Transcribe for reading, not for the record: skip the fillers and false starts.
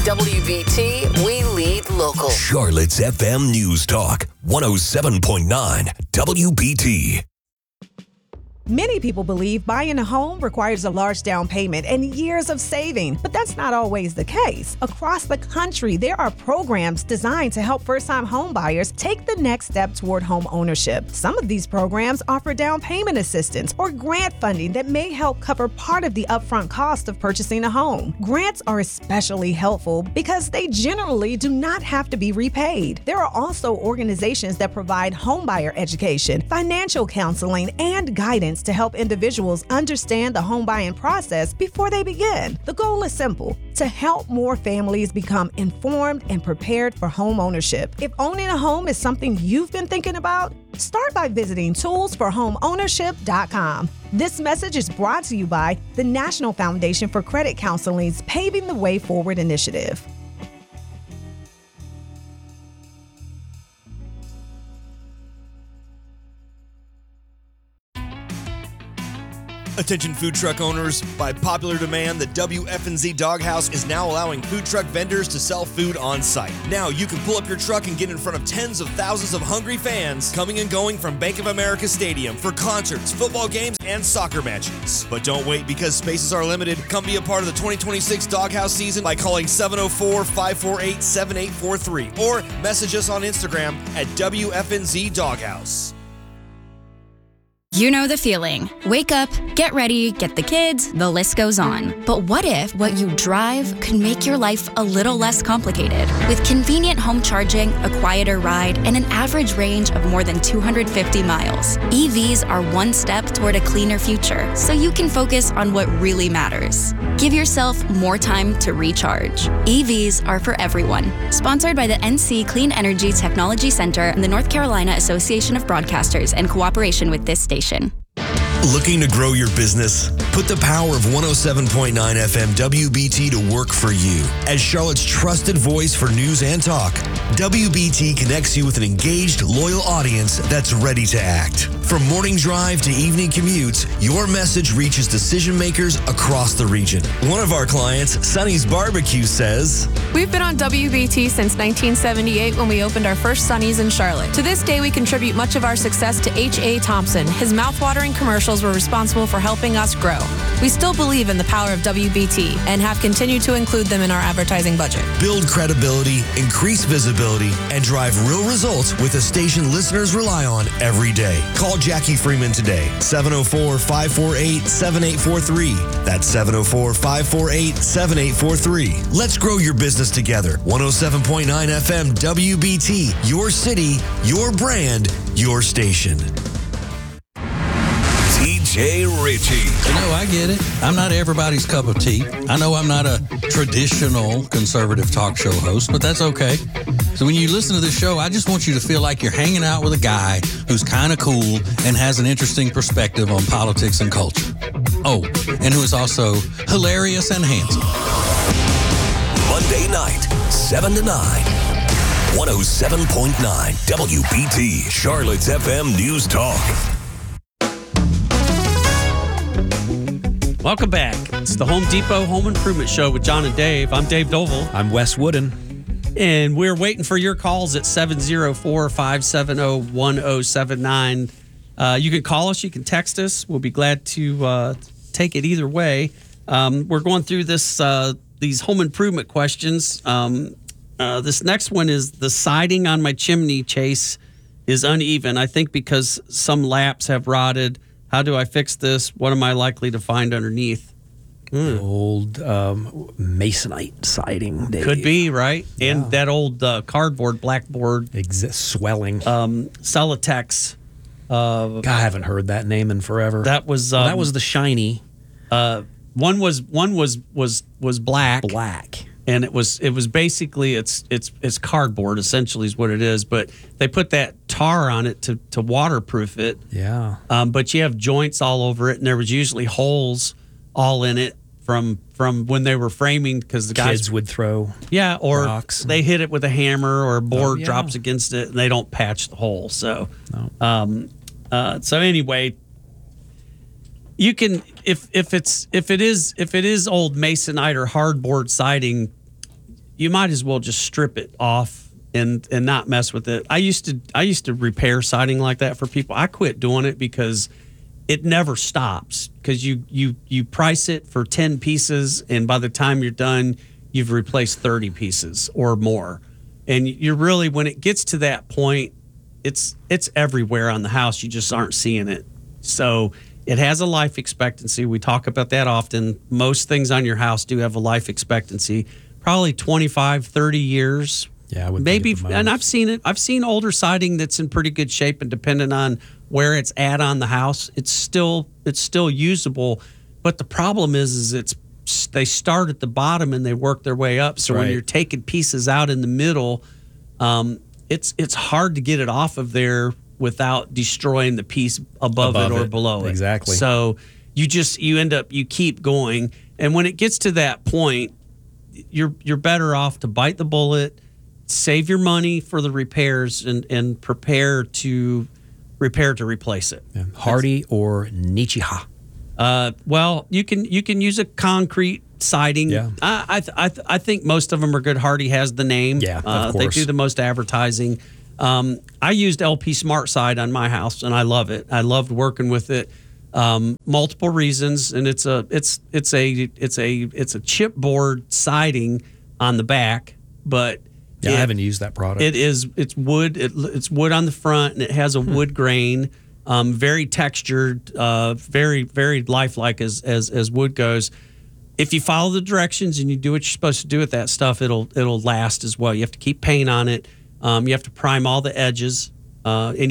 WBT, we lead local. Charlotte's FM News Talk, 107.9 WBT. Many people believe buying a home requires a large down payment and years of saving, but that's not always the case. Across the country, there are programs designed to help first-time home buyers take the next step toward home ownership. Some of these programs offer down payment assistance or grant funding that may help cover part of the upfront cost of purchasing a home. Grants are especially helpful because they generally do not have to be repaid. There are also organizations that provide homebuyer education, financial counseling, and guidance to help individuals understand the home buying process before they begin. The goal is simple: to help more families become informed and prepared for home ownership. If owning a home is something you've been thinking about, start by visiting toolsforhomeownership.com. This message is brought to you by the National Foundation for Credit Counseling's Paving the Way Forward initiative. Attention food truck owners, by popular demand, the WFNZ Doghouse is now allowing food truck vendors to sell food on site. Now you can pull up your truck and get in front of tens of thousands of hungry fans coming and going from Bank of America Stadium for concerts, football games, and soccer matches. But don't wait, because spaces are limited. Come be a part of the 2026 Doghouse season by calling 704-548-7843 or message us on Instagram at WFNZ Doghouse. You know the feeling. Wake up, get ready, get the kids, the list goes on. But what if what you drive could make your life a little less complicated? With convenient home charging, a quieter ride, and an average range of more than 250 miles, EVs are one step toward a cleaner future, so you can focus on what really matters. Give yourself more time to recharge. EVs are for everyone. Sponsored by the NC Clean Energy Technology Center and the North Carolina Association of Broadcasters in cooperation with this station. Looking to grow your business? Put the power of 107.9 FM WBT to work for you. As Charlotte's trusted voice for news and talk, WBT connects you with an engaged, loyal audience that's ready to act. From morning drive to evening commutes, your message reaches decision makers across the region. One of our clients, Sonny's Barbecue, says, "We've been on WBT since 1978 when we opened our first Sonny's in Charlotte. To this day, we contribute much of our success to H.A. Thompson. His mouthwatering commercials were responsible for helping us grow. We still believe in the power of WBT and have continued to include them in our advertising budget." Build credibility, increase visibility, and drive real results with a station listeners rely on every day. Call Jackie Freeman today, 704-548-7843. That's 704-548-7843. Let's grow your business together. 107.9 FM WBT, your city, your brand, your station. TJ Ritchie. You know, I get it. I'm not everybody's cup of tea. I know I'm not a traditional conservative talk show host, but that's okay. So when you listen to this show, I just want you to feel like you're hanging out with a guy who's kind of cool and has an interesting perspective on politics and culture. Oh, and who is also hilarious and handsome. Monday night, 7 to 9. 107.9 WBT, Charlotte's FM News Talk. Welcome back. It's the Home Depot Home Improvement Show with John and Dave. I'm Dave Doval. I'm Wes Wooden. And we're waiting for your calls at 704-570-1079. You can call us. You can text us. We'll be glad to take it either way. We're going through these home improvement questions. This next one is: the siding on my chimney chase is uneven. I think because some laps have rotted. How do I fix this? What am I likely to find underneath? Old masonite siding. Dave. Could be, right? Yeah. And that old cardboard, blackboard. Swelling. Celotex. God, I haven't heard that name in forever. That was that was the shiny. One was black. Black. And it was basically it's cardboard essentially is what it is, but they put that tar on it to waterproof it. Yeah. But you have joints all over it, and there was usually holes all in it from when they were framing, because the guys would throw or rocks. They hit it with a hammer or a board drops against it, and they don't patch the hole. So so anyway, you can if it is old masonite or hardboard siding, you might as well just strip it off and not mess with it. I used to repair siding like that for people. I quit doing it because it never stops, because you price it for 10 pieces, and by the time you're done, you've replaced 30 pieces or more. And you're really, when it gets to that point, it's everywhere on the house. You just aren't seeing it. So it has a life expectancy. We talk about that often. Most things on your house do have a life expectancy, probably 25, 30 years. Yeah, I would maybe. think And I've seen it. I've seen older siding that's in pretty good shape, and depending on where it's at on the house, it's still usable. But the problem is they start at the bottom and they work their way up. So when you're taking pieces out in the middle, it's hard to get it off of there without destroying the piece above it or below it. Exactly. So you keep going, and when it gets to that point, you're better off to bite the bullet, save your money for the repairs, and prepare to replace it. Yeah. Hardy or Nichiha? Well, you can use a concrete siding. Yeah. I think most of them are good. Hardy has the name. Yeah, of They course. do the most advertising. I used LP Smart Side on my house, and I love it. I loved working with it. Multiple reasons, and it's a chipboard siding on the back, but I haven't used that product. It's wood. It's wood on the front, and it has a wood grain. Very textured, very, very lifelike as wood goes. If you follow the directions and you do what you're supposed to do with that stuff, it'll last as well. You have to keep paint on it. You have to prime all the edges.